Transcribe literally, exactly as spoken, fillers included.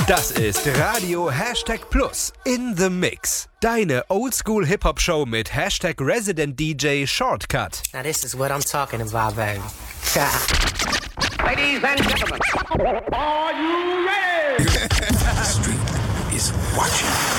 Das ist Radio Hashtag Plus in the Mix. Deine Oldschool-Hip-Hop-Show mit Hashtag Resident D J Shortcut. Now this is what I'm talking about, baby. Ladies and gentlemen, are you